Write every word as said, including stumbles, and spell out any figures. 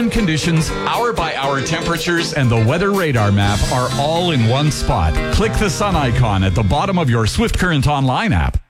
Sun conditions, hour-by-hour temperatures, and the weather radar map are all in one spot. Click the sun icon at the bottom of your Swift Current Online app.